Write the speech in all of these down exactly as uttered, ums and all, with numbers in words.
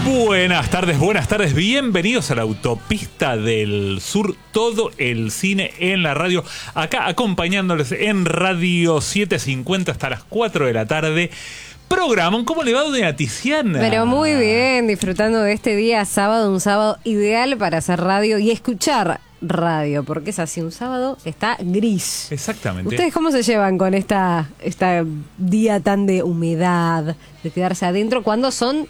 Buenas tardes, buenas tardes, bienvenidos a la Autopista del Sur, todo el cine en la radio, acá acompañándoles en Radio setecientos cincuenta hasta las cuatro de la tarde. Programa, ¿cómo le va, doña Tiziana? Pero muy bien, disfrutando de este día sábado, un sábado ideal para hacer radio y escuchar radio, porque es así, un sábado está gris. Exactamente. ¿Ustedes cómo se llevan con esta, esta día tan de humedad, de quedarse adentro, cuando son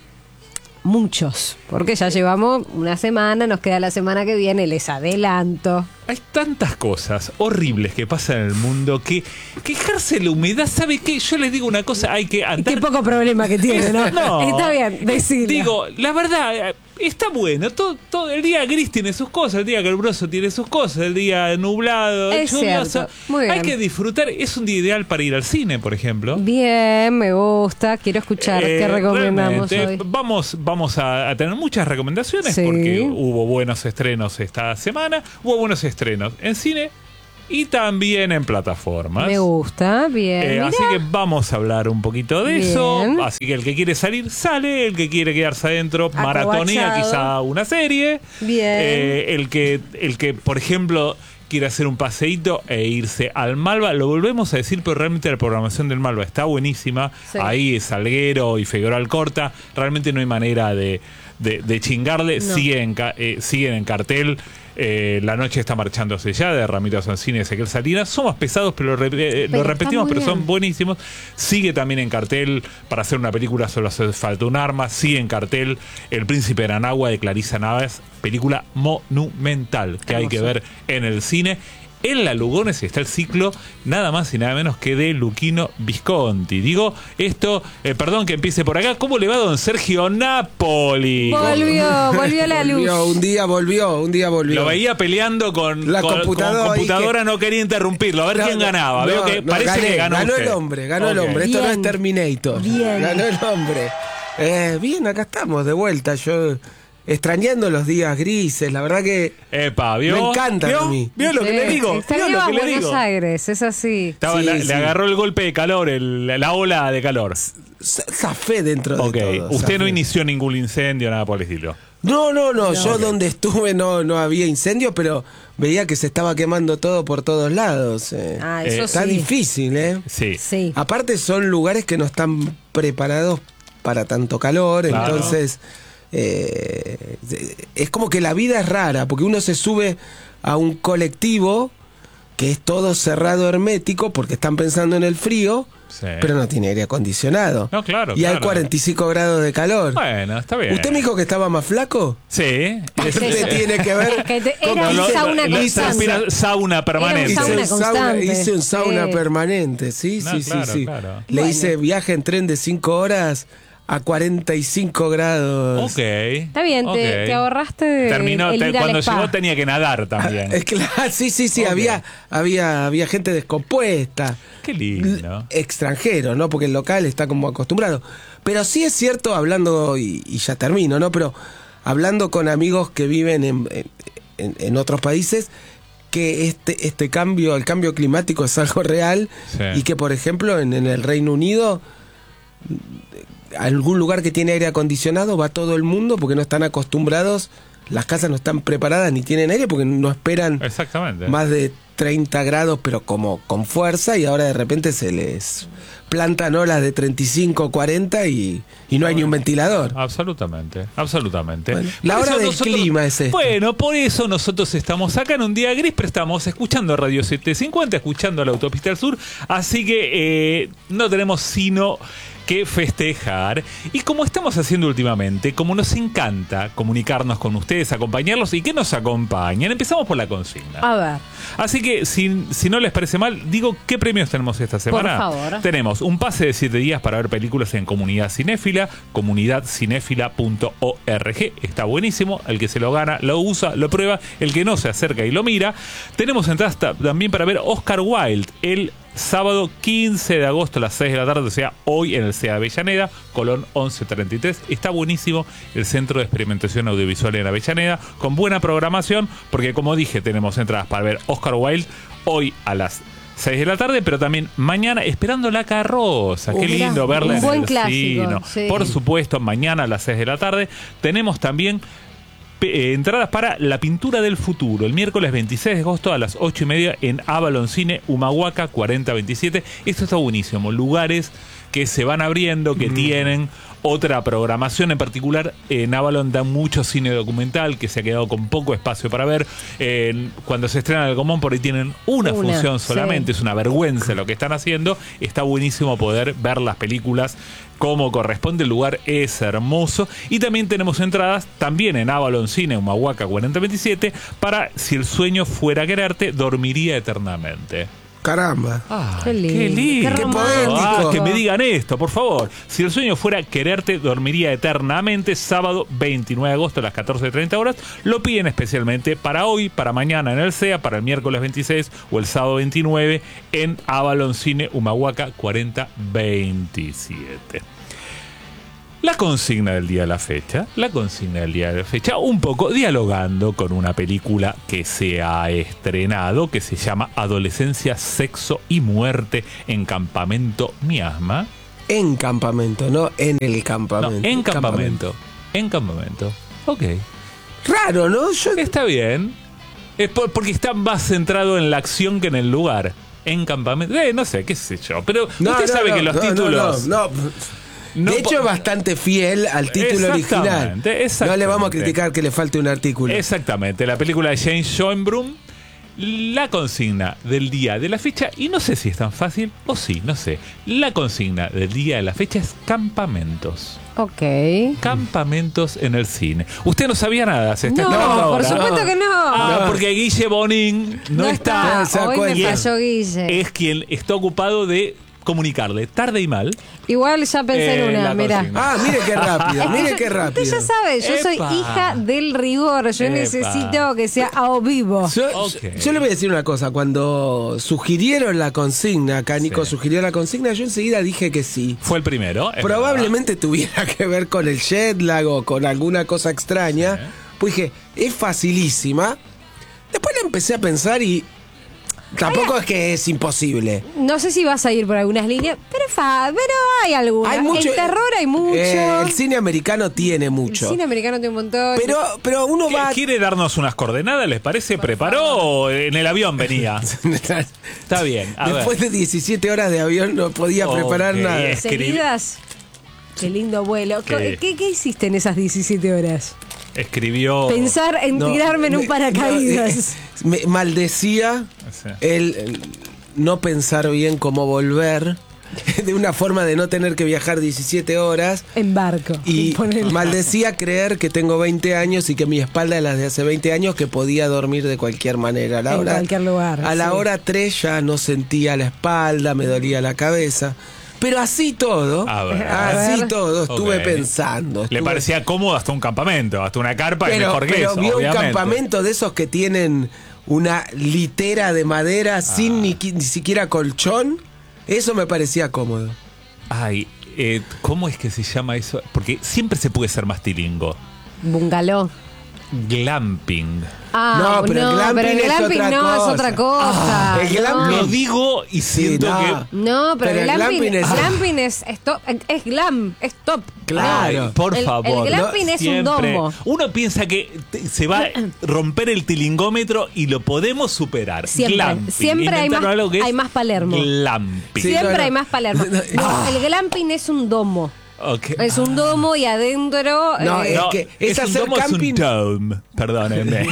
muchos? Porque ya llevamos una semana, nos queda la semana que viene, les adelanto. Hay tantas cosas horribles que pasan en el mundo que quejarse de la humedad, ¿sabe qué? Yo les digo una cosa, hay que andar... Qué poco problema que tiene, ¿no? No. Está bien, decirlo. Digo, la verdad, está bueno. Todo, todo el día gris tiene sus cosas, el día caluroso tiene sus cosas, el día nublado, es lluvioso. Cierto. Muy bien. Hay que disfrutar. Es un día ideal para ir al cine, por ejemplo. Bien, me gusta. Quiero escuchar Eh, qué recomendamos hoy. Vamos, vamos a, a tener muchas recomendaciones, Sí. porque hubo buenos estrenos esta semana, hubo buenos estrenos en cine y también en plataformas. Me gusta, bien. Eh, así que vamos a hablar un poquito de Bien. eso. Así que el que quiere salir, sale. El que quiere quedarse adentro, maratonea Acobachado. quizá una serie. Bien. Eh, el que, el que, por ejemplo, quiere hacer un paseíto e irse al Malva, lo volvemos a decir, pero realmente la programación del Malva está buenísima. Sí. Ahí es Salguero y Figueroa Alcorta. Realmente no hay manera de, de, de chingarle. No. Siguen, ca- eh, siguen en cartel. Eh, La noche está marchándose ya, de Ramiro Sancini y Ezequiel Salinas. Son más pesados, pero lo, re- eh, Pero lo está repetimos, muy pero son bien. buenísimos. Sigue también en cartel para hacer una película, solo hace falta un arma. Sigue en cartel El Príncipe de Anagua de Clarisa Navas, película monumental que hay que Hermoso. ver en el cine. En la Lugones está el ciclo nada más y nada menos que de Luchino Visconti. Digo esto, eh, perdón que empiece por acá. ¿Cómo le va don Sergio Napoli? Volvió, volvió la luz. Volvió, un día volvió, un día volvió. Lo veía peleando con La con, computadora con computadora, y que- no quería interrumpirlo, a ver No, quién no, ganaba. no, Veo que no, parece gané, que ganó ganó usted. el hombre, ganó el Ok. hombre. Esto Bien. no es Terminator. Bien. Ganó el hombre. Eh, bien, acá estamos de vuelta. Yo extrañando los días grises, la verdad que Epa, ¿vio? Me encanta ¿Vio? a mí. ¿Vio lo que Sí, le digo? ¿Vio extrañaba lo que le Buenos digo? Aires, es así. Estaba Sí, la- sí. Le agarró el golpe de calor, el- la ola de calor. z- zafé dentro Ok, de todo. usted zafé. no inició ningún incendio, nada por el estilo. No, no, no, yo Ok. donde estuve no, no había incendio, pero veía que se estaba quemando todo por todos lados. eh. Ah, Eh, eso Está sí. difícil, ¿eh? Sí. Sí. Aparte son lugares que no están preparados para tanto calor, Claro. entonces eh, es como que la vida es rara, porque uno se sube a un colectivo que es todo cerrado hermético porque están pensando en el frío, Sí. pero no tiene aire acondicionado. No, claro, Y hay claro. cuarenta y cinco grados de calor. Bueno, está bien. ¿Usted me dijo que estaba más flaco? Sí. Usted tiene que ver. Es que te- con- era No, no, sauna no, constante. transpira- sauna permanente. Era un Hice sauna un sauna, constante. hice un sauna Sí. permanente, sí, No, sí, claro, sí, sí. claro. Le Bueno. hice viaje en tren de cinco horas a cuarenta y cinco grados. Ok. Está bien, te- te ahorraste Terminó, el te- ir al cuando spa. llegó tenía que nadar también. Es claro, sí, sí, sí, Ok. había, había, había gente descompuesta. Qué lindo. Extranjero, ¿no? Porque el local está como acostumbrado. Pero sí es cierto, hablando, y, y ya termino, ¿no? Pero hablando con amigos que viven en, en, en otros países, que este, este cambio, el cambio climático es algo real. Sí. Y que, por ejemplo, en, en el Reino Unido, algún lugar que tiene aire acondicionado, va todo el mundo porque no están acostumbrados, las casas no están preparadas ni tienen aire porque no esperan Exactamente. más de treinta grados, pero como con fuerza, y ahora de repente se les plantan olas de treinta y cinco, cuarenta y, y no hay ni un ventilador. Absolutamente, absolutamente. Bueno, la Por hora eso del nosotros- clima es esta. Bueno, por eso nosotros estamos acá en un día gris, pero estamos escuchando Radio setecientos cincuenta, escuchando la Autopista del Sur, así que eh, no tenemos sino que festejar. Y como estamos haciendo últimamente, como nos encanta comunicarnos con ustedes, acompañarlos y que nos acompañen, empezamos por la consigna. A ver. Así que, si, si no les parece mal, digo, ¿qué premios tenemos esta semana? Por favor. Tenemos un pase de siete días para ver películas en Comunidad Cinéfila, comunidad cinéfila punto org. Está buenísimo. El que se lo gana, lo usa, lo prueba. El que no, se acerca y lo mira. Tenemos entradas ta- también para ver Oscar Wilde, el sábado quince de agosto a las seis de la tarde, o sea, hoy en el C E A Avellaneda, Colón once treinta y tres. Está buenísimo el Centro de Experimentación Audiovisual en Avellaneda, con buena programación, porque como dije, tenemos entradas para ver Oscar Wilde hoy a las seis de la tarde, pero también mañana esperando la carroza. Qué Uh, mirá, lindo verla un en buen el clásico, cine. sí. Por supuesto, mañana a las seis de la tarde. Tenemos también eh, entradas para La Pintura del Futuro, el miércoles veintiséis de agosto a las ocho y media en Avalon Cine, Humahuaca cuarenta veintisiete. Esto está buenísimo. Lugares que se van abriendo, que mm. tienen otra programación en particular. En Avalon dan mucho cine documental que se ha quedado con poco espacio para ver. Eh, cuando se estrena el Gomón, por ahí tienen una, una función solamente. Sí. Es una vergüenza lo que están haciendo. Está buenísimo poder ver las películas como corresponde. El lugar es hermoso. Y también tenemos entradas, también en Avalon Cine, Humahuaca cuarenta veintisiete, para Si el sueño fuera quererte, dormiría eternamente. Caramba. Ah, qué lindo. Qué lindo. Qué poético. Ah, que me digan esto, por favor. Si el sueño fuera quererte, dormiría eternamente. Sábado veintinueve de agosto a las catorce treinta horas. Lo piden especialmente para hoy, para mañana en el C E A, para el miércoles veintiséis o el sábado veintinueve en Avalon Cine, Humahuaca cuarenta veintisiete. La consigna del día de la fecha, la consigna del día de la fecha, un poco dialogando con una película que se ha estrenado, que se llama Adolescencia, Sexo y Muerte en Campamento Miasma. En campamento, no en el No, campamento. en campamento, en campamento. Ok. Raro, ¿no? Yo... Está bien. Es por- porque está más centrado en la acción que en el lugar. En campamento, eh, no sé, qué sé yo. Pero No, usted no, sabe no, que los no, títulos... No, no, no. no de hecho, po- es bastante fiel al título original. Exactamente, exactamente. No le vamos a criticar que le falte un artículo. Exactamente, la película de James Schoenbrunn. La consigna del día de la fecha, y no sé si es tan fácil o sí, no sé. La consigna del día de la fecha es campamentos. Ok. Campamentos en el cine. Usted no sabía nada, se está No, enterando por ahora. supuesto que no. Ah, No. porque Guille Bonin no, No está. está. Hoy me Y es- falló Guille. Es quien está ocupado de comunicarle tarde y mal. Igual ya pensé Eh, en una, la mira. consigna. Ah, mire qué rápido, Es que mire yo- qué rápido. Usted ya sabe, yo soy Epa. hija del rigor. Yo Epa. necesito que sea a o vivo. Yo, Ok. yo- yo le voy a decir una cosa, cuando sugirieron la consigna, acá Nico Sí. sugirió la consigna, yo enseguida dije que sí. Fue el primero. es Probablemente tuviera que ver con el jet lag o con alguna cosa extraña. Sí. Pues dije, es facilísima. Después la empecé a pensar y tampoco es que es imposible. No sé si vas a ir por algunas líneas, pero, fa, pero hay algunas. Hay mucho, el terror hay mucho. Eh, el cine americano tiene mucho. El cine americano tiene un montón. Pero, pero uno ¿Qué- va... ¿Quiere darnos unas coordenadas? ¿Les parece? ¿Preparó o en el avión venía? Está bien. A Después ver. de diecisiete horas de avión no podía Ok, preparar nada. es- ¿Seguidas? Qué lindo vuelo. ¿Qué? ¿Qué, qué hiciste en esas diecisiete horas? Escribió. Pensar en No, tirarme en un me- paracaídas. no, eh, me maldecía Sí. el, el no pensar bien cómo volver, de una forma de no tener que viajar diecisiete horas. En barco. Y Ponele. maldecía creer que tengo veinte años y que mi espalda es la de hace veinte años, que podía dormir de cualquier manera. A la En hora, cualquier lugar, A la sí. hora tres ya no sentía la espalda, me dolía la cabeza. Pero así todo, A ver. así A ver. todo, estuve Ok. pensando. Le estuve- parecía cómodo hasta un campamento, hasta una carpa es pero, mejor que pero eso, vio obviamente. un campamento de esos que tienen una litera de madera Ah. sin ni, qui- ni siquiera colchón. Eso me parecía cómodo. Ay, eh, ¿cómo es que se llama eso? Porque siempre se puede ser más tilingo. Bungalow. Glamping. Ah, No, pero el glamping pero el es glamping otra no cosa. es otra cosa. el no. glamping- Lo digo y siento no. que. No, pero, Pero el el glamping, glamping es- glamping es, es, top, es glam, es top. Claro. Ay, por El- favor. el glamping es un Siempre. domo. Uno piensa que te- se va a romper el tilingómetro y lo podemos superar. Siempre. Glamping. Siempre hay Inventaron más- algo que es hay más Palermo. Glamping. Sí, Siempre no, no. hay más Palermo. No, el glamping es un domo. Ok. Es un domo y adentro. No, eh, es No, que es un hacer domo, camping- es un dome. Perdónenme.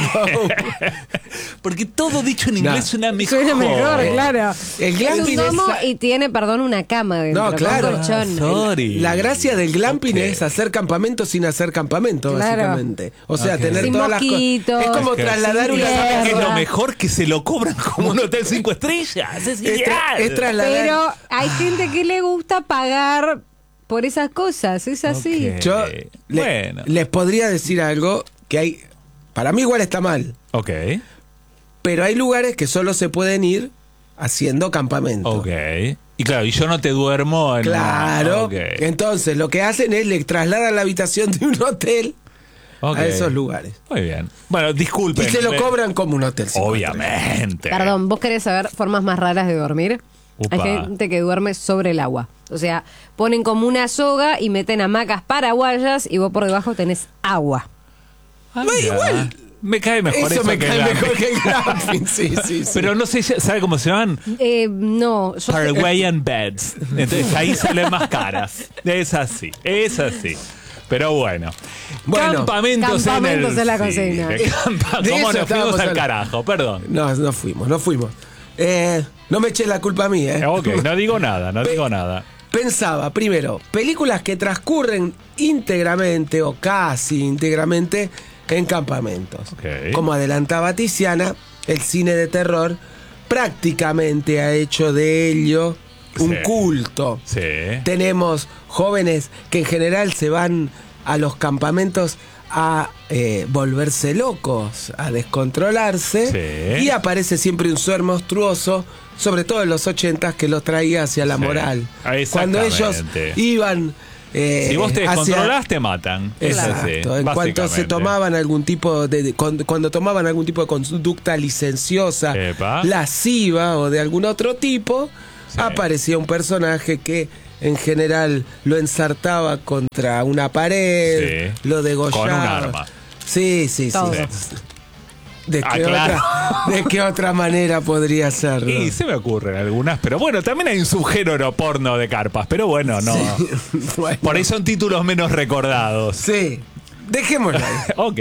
Porque todo dicho en inglés No. suena mejor. Suena mejor, claro. El Es glamping un domo es- y tiene, perdón, una cama dentro. No, con claro. colchón. Sorry. La gracia del glamping Ok. es hacer campamento sin hacer campamento, Claro. básicamente. O sea, Ok. tener Sin todas las mosquitos, cosas. Es como Ok. trasladar sin una tierra. ¿Sabes qué es lo Verdad. mejor? Que se lo cobran como un hotel cinco estrellas. Es Es, genial. tra- es trasladar. Pero hay gente que le gusta pagar por esas cosas. Es así. Ok. Yo Eh, le- bueno. les podría decir algo que hay. Para mí, igual está mal. Ok. Pero hay lugares que solo se pueden ir haciendo campamento. Ok. Y claro, y yo no te duermo en. Claro. Ok. Entonces, lo que hacen es le trasladan la habitación de un hotel Ok. a esos lugares. Muy bien. Bueno, disculpen. Y te lo Le- cobran como un hotel. cinco estrellas. Obviamente. Perdón, ¿vos querés saber formas más raras de dormir? Upa. Hay gente que duerme sobre el agua. O sea, ponen como una soga y meten hamacas paraguayas y vos por debajo tenés agua. Ah, No, mira. igual. Me cae mejor eso, Eso me que cae la- mejor que el glamping. Sí, sí, sí. Pero no sé, ¿sabe cómo se llaman? Eh, no, yo Paraguayan beds. Entonces ahí salen más caras. Es así, es así. Pero bueno. Bueno, campamentos, campamentos en, el en la cine. cocina. Campa- De ¿Cómo eso nos fuimos estábamos al hablando. carajo? Perdón. No, no fuimos, no fuimos. Eh, no me eché la culpa a mí, ¿eh? Ok, no digo nada, no digo nada. Pensaba, primero, películas que transcurren íntegramente o casi íntegramente en campamentos. Ok. Como adelantaba Tiziana, el cine de terror prácticamente ha hecho de ello un Sí. culto. Sí. Tenemos jóvenes que en general se van a los campamentos a eh, volverse locos, a descontrolarse, Sí. y aparece siempre un ser monstruoso, sobre todo en los ochentas, que los traía hacia la Sí. moral. Ah, Cuando ellos exactamente. iban eh, Si vos te hacia- descontrolás, te matan. Es así, Exacto, en cuanto se básicamente. tomaban algún tipo de, de- cuando, cuando tomaban algún tipo de conducta licenciosa, Epa. lasciva o de algún otro tipo, Sí. aparecía un personaje que en general lo ensartaba contra una pared, Sí. lo degollaba. Con un arma. Sí, sí, sí. Todo. ¿De qué, Ah, claro. otra, ¿De qué otra manera podría ser? Y se me ocurren algunas, pero bueno, también hay un subgénero porno de carpas, pero bueno, no. Bueno, Por ahí son títulos menos recordados. sí, dejémoslo ahí. Ok.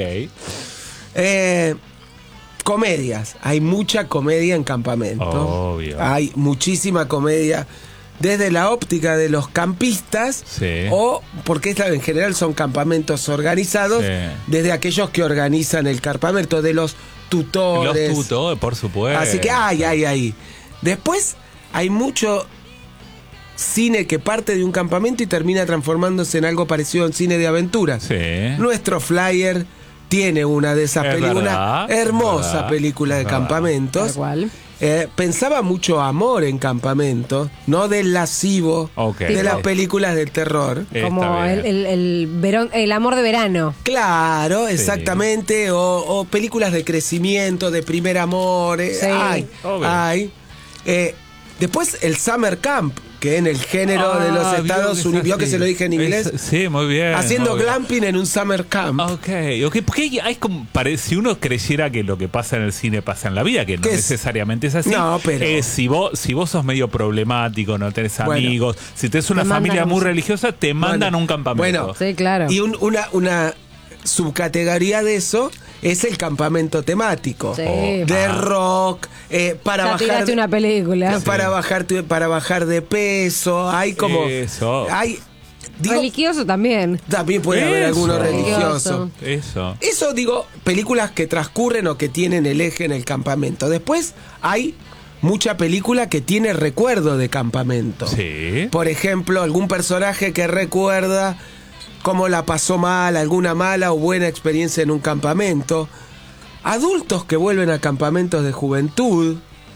Eh, comedias. Hay mucha comedia en campamento. Obvio. Hay muchísima comedia desde la óptica de los campistas, Sí. o porque esta en general son campamentos organizados, Sí. desde aquellos que organizan el campamento, de los tutores. Los tutores, por supuesto. Así que hay, hay, hay. Después hay mucho cine que parte de un campamento y termina transformándose en algo parecido a un cine de aventuras. Sí. Nuestro flyer tiene una de esas Es películas, verdad, una hermosa es verdad, película de es verdad. campamentos. Tal cual. Eh, pensaba mucho amor en campamentos, no del lascivo Ok. de Tipo. las películas del terror. Está Como bien. el, el, el, verón- el amor de verano. Claro, exactamente. O, o películas de crecimiento, de primer amor. eh, Sí. Hay, Obvio. hay. Eh, después el Summer Camp, que en el género de los Ah, Estados vio que Unidos, es vio que así. se lo dije en inglés, Es- sí, muy bien. haciendo muy bien. glamping en un Summer Camp. Ok, ok, porque hay, hay como, pare- si uno creyera que lo que pasa en el cine pasa en la vida, que no ¿Qué es? necesariamente es así, No, pero- es si vos, si vos sos medio problemático, no tenés Bueno. amigos, si tenés una Te mandan familia un- muy religiosa, te mandan a un campamento. Bueno, Sí, claro. Y un- una, una subcategoría de eso es el campamento temático. Sí. De rock, eh, para Ya bajar tiraste de- una película. para bajar tu- para bajar de peso, hay como Eso. hay digo, Religioso también. también puede haber Eso. alguno religioso. Eso. Eso digo, películas que transcurren o que tienen el eje en el campamento. Después hay mucha película que tiene recuerdo de campamento. Sí. Por ejemplo, algún personaje que recuerda cómo la pasó mal, alguna mala o buena experiencia en un campamento. Adultos que vuelven a campamentos de juventud.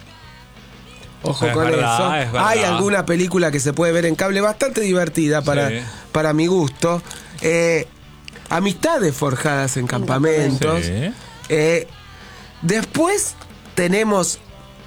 Ojo Es con verdad, eso. es verdad. Hay alguna película que se puede ver en cable bastante divertida para, Sí. para mi gusto. Eh, amistades forjadas en campamentos. Sí. Eh, después tenemos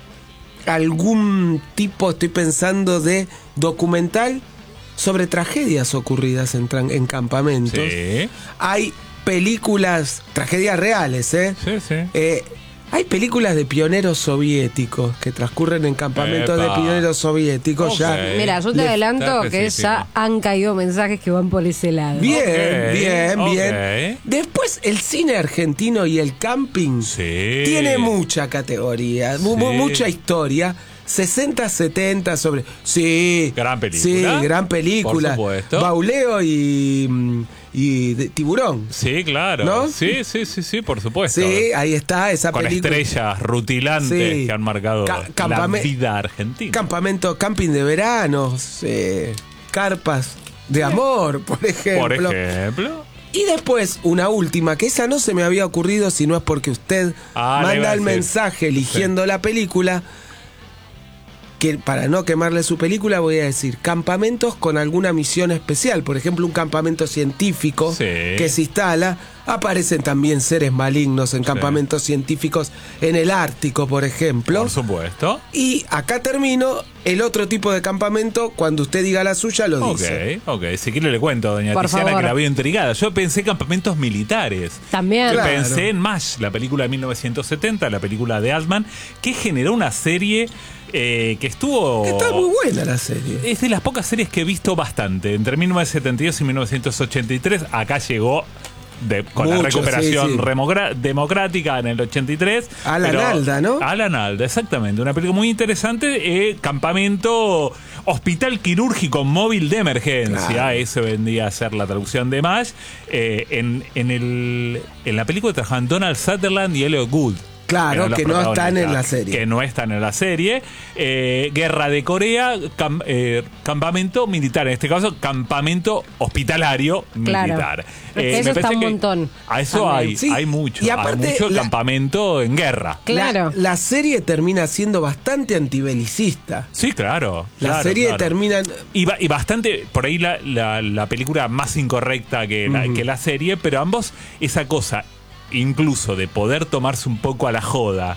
algún tipo, estoy pensando, de documental sobre tragedias ocurridas en, tran- en campamentos. Sí. Hay películas, tragedias reales, ¿eh? Sí, sí. Eh, hay películas de pioneros soviéticos que transcurren en campamentos Epa. de pioneros soviéticos Ok. ya. Mira, yo te Le- adelanto está que específico. ya han caído mensajes que van por ese lado. Bien, Ok, bien, ok. bien. Después el cine argentino y el camping Sí. tiene mucha categoría, mu- mu- Sí. mucha historia. sesenta, setenta sobre... Sí. Gran película. Sí, gran película. Por supuesto. Bauleo y, mm, y de- Tiburón. Sí, claro. ¿No? Sí, sí, sí, sí, por supuesto. Sí, ahí está esa Con película. estrellas rutilantes Sí. que han marcado Ca- la campame- vida argentina. Campamento, camping de verano, eh, carpas de amor, por ejemplo. Por ejemplo. Y después, una última, que esa no se me había ocurrido, si no es porque usted Ah, le iba manda a el decir. mensaje eligiendo la película, que para no quemarle su película voy a decir, campamentos con alguna misión especial, por ejemplo un campamento científico Sí. que se instala, Aparecen también seres malignos en Sí. campamentos científicos en el Ártico, por ejemplo. Por supuesto. Y acá termino el otro tipo de campamento. Cuando usted diga la suya, lo dice. Ok, ok. Si quiere le cuento, doña Por Tiziana, favor. que la veo intrigada. Yo pensé campamentos militares. También. Claro. Pensé en MASH, la película de mil novecientos setenta, la película de Altman, que generó una serie eh, que estuvo... Que está muy buena la serie. Es de las pocas series que he visto bastante. Entre mil novecientos setenta y dos y mil novecientos ochenta y tres, acá llegó... De, con Mucho, la recuperación sí, sí. remogra- democrática en el ochenta y tres. Alan pero- Alda, ¿no? Alan Alda, exactamente. Una película muy interesante. Eh, campamento, hospital quirúrgico móvil de emergencia. Claro. Eso vendría a ser la traducción de MASH. Eh, en, en, el, en la película trabajan Donald Sutherland y Elliot Gould. Claro, eran los que no están protagonistas, en la serie. Que no están en la serie. Eh, Guerra de Corea, cam- eh, campamento militar. En este caso, campamento hospitalario Claro. militar. Porque eso me está parece un que montón A eso también. hay, Sí, hay mucho. y aparte, hay mucho la- campamento en guerra. Claro. La, la serie termina siendo bastante antibelicista. Sí, claro. La claro, serie claro. termina... Y, ba- y bastante, por ahí la, la, la película más incorrecta que la, Ujú. que la serie, pero ambos, esa cosa, incluso de poder tomarse un poco a la joda,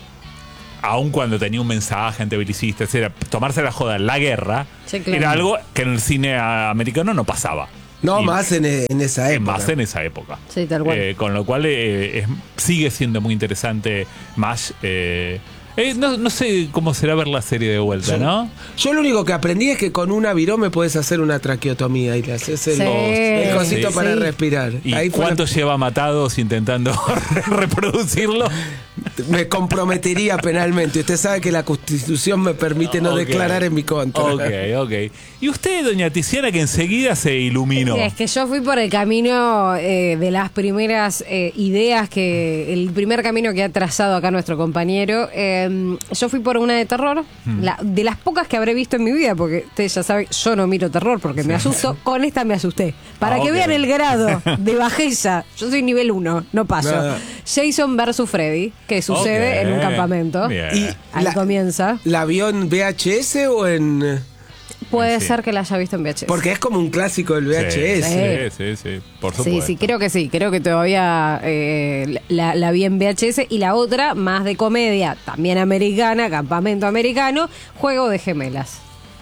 aun cuando tenía un mensaje antibelicista, etcétera, tomarse a la joda en la guerra, Sí, claro. era algo que en el cine ah, americano no pasaba. No, Y- más en, en esa eh, época. Más en esa época. Sí, tal cual. Eh, con lo cual eh, es- sigue siendo muy interesante MASH. Eh, eh, no, no sé cómo será ver la serie de vuelta, ¿no? Yo lo único que aprendí es que con una virome puedes hacer una traqueotomía y le haces el, Sí. el cosito Sí. para Sí. respirar. ¿Y Ahí fue cuántos lleva matados intentando reproducirlo? la- me comprometería penalmente. Usted sabe que la Constitución me permite no Ok. declarar en mi contra. Ok, ok. ¿Y usted, doña Tiziana, que enseguida se iluminó? Es que yo fui por el camino eh, de las primeras eh, ideas que el primer camino que ha trazado acá nuestro compañero. Eh, yo fui por una de terror, Hmm. la- de las pocas que habré visto en mi vida, porque ustedes ya saben, yo no miro terror porque me asusto. Con esta me asusté. Para Ah, que ok. vean el grado de bajeza. Yo soy nivel uno, no paso. Nada. Jason versus Freddy, que sucede Ok. en un campamento. Bien. Y Ahí la- comienza. ¿La vio en V H S o en...? Puede Sí. ser que la haya visto en V H S. Porque es como un clásico del V H S. Sí, sí, sí, por Sí, supuesto. sí, creo que sí. Creo que todavía eh, la, la vi en V H S. Y la otra, más de comedia, también americana, campamento americano, Juego de Gemelas.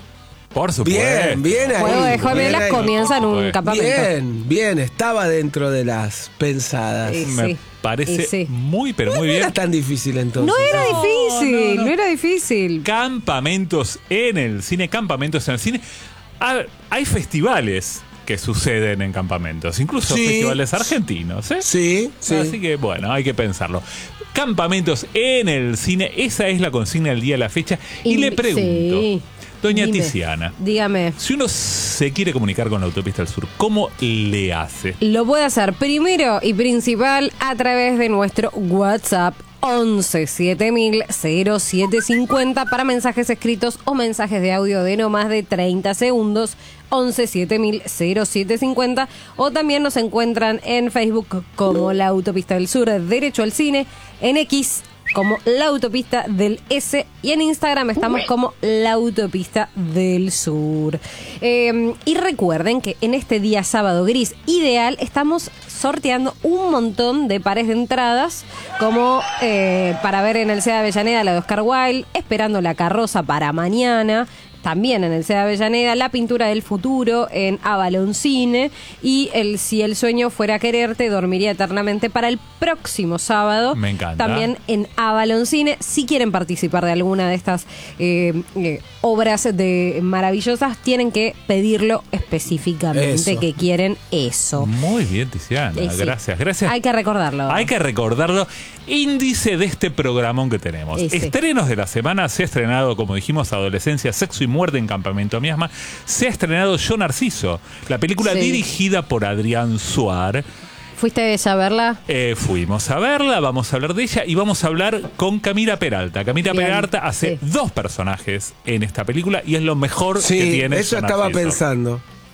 Por supuesto. Bien, bien ahí. Juego de bien Gemelas ahí. comienza en un Bueno. campamento. Bien, bien, estaba dentro de las pensadas. Sí. Me parece y sí. muy, pero muy No era bien. tan difícil entonces. No era No, difícil, no, no, no. era difícil. Campamentos en el cine, campamentos en el cine. Ah, hay festivales que suceden en campamentos, incluso Sí. festivales argentinos, ¿eh? Sí, sí. Así que bueno, hay que pensarlo. Campamentos en el cine, esa es la consigna del día de la fecha. Y, le pregunto, sí. doña Dime. Tiziana, Dígame. si uno se quiere comunicar con la Autopista del Sur, ¿cómo le hace? Lo puede hacer primero y principal a través de nuestro WhatsApp once siete mil cero siete cincuenta para mensajes escritos o mensajes de audio de no más de treinta segundos. once siete mil cero siete cincuenta, o también nos encuentran en Facebook como La Autopista del Sur, Derecho al Cine, en X como La Autopista del S y en Instagram estamos como La Autopista del Sur. Eh, y recuerden que en este día sábado gris ideal estamos sorteando un montón de pares de entradas, como eh, para ver en el C E D Avellaneda la de Oscar Wilde, Esperando la carroza para mañana, también en el C E D Avellaneda, La pintura del futuro en Avalon Cine, y el Si el sueño fuera a quererte, dormiría eternamente para el próximo sábado. Me encanta. También en Avalon Cine. Si quieren participar de alguna de estas eh, eh, obras de maravillosas, tienen que pedirlo específicamente, Eso. que quieren eso. Muy bien, Tiziana. Eh, sí. Gracias, gracias. Hay que recordarlo. Hay que recordarlo. Índice de este programón que tenemos. Ese. Estrenos de la semana. Se ha estrenado, como dijimos, Adolescencia, Sexo y Muerte en Campamento Miasma. Se ha estrenado Yo Narciso, la película Sí. dirigida por Adrián Suar. ¿Fuiste a verla? Eh, fuimos a verla, vamos a hablar de ella y vamos a hablar con Camila Peralta. Camila Bien, Peralta hace sí. dos personajes en esta película y es lo mejor Sí, que tiene eso Yo estaba Narciso. pensando.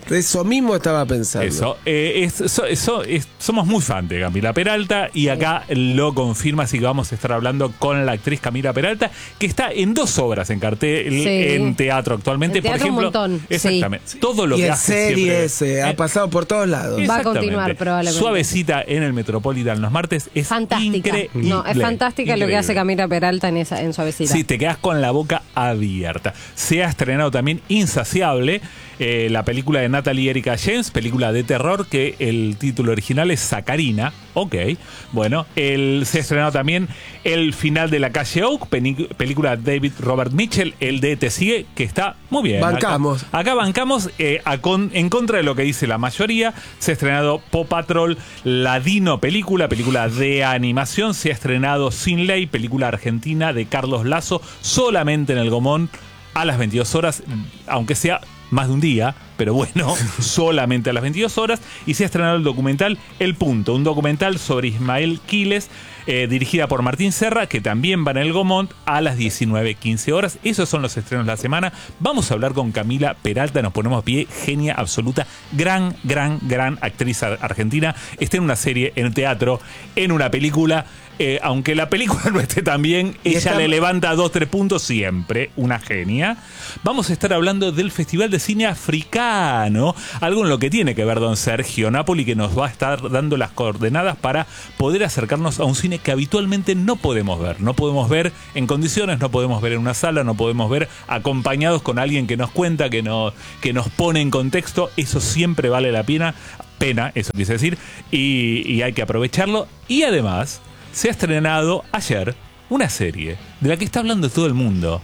Eso mismo estaba pensando. Eso, eh, es, so- eso es- somos muy fan de Camila Peralta y acá lo confirma, así que vamos a estar hablando con la actriz Camila Peralta, que está en dos obras en cartel, Sí. en teatro actualmente, En teatro por ejemplo. un montón, Exactamente. Todo lo Y que en hace series, siempre- eh, ha eh, pasado por todos lados. Va a exactamente. continuar probablemente. Suavecita en el Metropolitan los martes es Fantástica. increíble. No, es fantástica lo que Increíble. hace Camila Peralta en esa en Suavecita. Sí, te quedas con la boca abierta. Se ha estrenado también Insaciable, eh, la película de Natalie Erika James, película de terror que el título original es Sacarina. Ok, bueno, el, se ha estrenado también El final de la calle Oak, peni- película de David Robert Mitchell, el de Te sigue, que está muy bien. Bancamos. Acá, acá bancamos eh, a con- en contra de lo que dice la mayoría. Se ha estrenado Paw Patrol, Ladino película, película de animación. Se ha estrenado Sin Ley, película argentina de Carlos Lazo, solamente en el Gomón a las veintidós horas, aunque sea más de un día, pero bueno, solamente a las veintidós horas. Y se ha estrenado el documental El Punto, un documental sobre Ismael Quiles, eh, dirigida por Martín Serra, que también va en el Gomont a las diecinueve quince horas. Esos son los estrenos de la semana. Vamos a hablar con Camila Peralta, nos ponemos a pie, genia absoluta, gran, gran, gran actriz ar- argentina. Está en una serie, en teatro, en una película. Eh, aunque la película no esté tan bien, Y ella está- le levanta dos, tres puntos siempre. Una genia. Vamos a estar hablando del Festival de Cine Africano, algo en lo que tiene que ver don Sergio Napoli, que nos va a estar dando las coordenadas para poder acercarnos a un cine que habitualmente no podemos ver. No podemos ver en condiciones, no podemos ver en una sala, no podemos ver acompañados con alguien que nos cuenta, que, no, que nos pone en contexto. Eso siempre vale la pena, pena, eso quise decir, y, y hay que aprovecharlo. Y además, se ha estrenado ayer una serie de la que está hablando todo el mundo.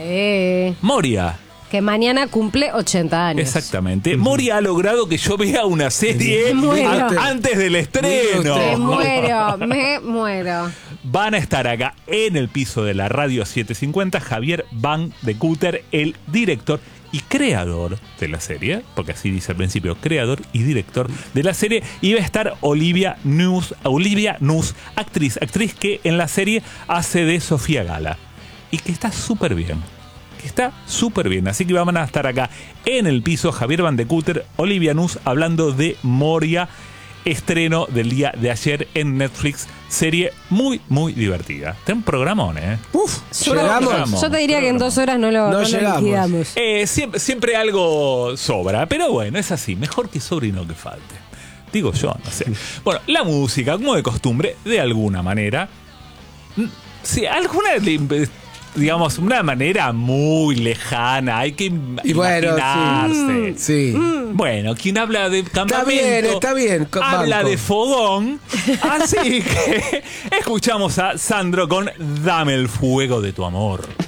Sí. Moria. Que mañana cumple ochenta años. Exactamente. Moria ha logrado que yo vea una serie Me muero. a- antes del estreno. Me muero, me muero. Van a estar acá en el piso de la radio setecientos cincuenta Javier Van de Cúter, el director y creador de la serie, porque así dice al principio, creador y director de la serie, y va a estar Olivia News, Olivia News, actriz, actriz que en la serie hace de Sofía Gala y que está súper bien. Que está súper bien, así que van a estar acá en el piso Javier Van de Cúter, Olivia News, hablando de Moria, estreno del día de ayer en Netflix, serie muy, muy divertida. Está un programón, ¿eh? Uf, Yo, llegamos. yo te diría que en dos horas no lo, No no lo llegamos. liquidamos. Eh, siempre, siempre algo sobra, pero bueno, es así, mejor que sobre y no que falte. Digo yo, no sé. Bueno, la música, como de costumbre, de alguna manera, mm, sí, alguna, digamos, una manera muy lejana, hay que im- Y bueno, imaginarse. Sí. Bueno, quien habla de campamento bien, está bien, co- habla banco. de fogón, así que escuchamos a Sandro con Dame el fuego de tu amor.